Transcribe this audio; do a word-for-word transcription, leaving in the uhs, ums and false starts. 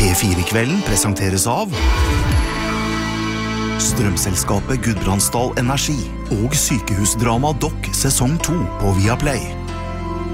P fire-kvelden presenteres av Strømselskapet Gudbrandsdal Energi og sykehusdrama Dokk sesong to på Viaplay.